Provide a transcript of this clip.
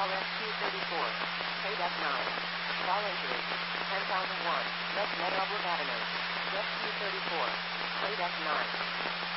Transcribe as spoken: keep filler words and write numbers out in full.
Call S Q thirty-four. Paid F nine. Call entry. ten thousand one. West Meadowbrook Avenue. S Q thirty-four. Paid F nine.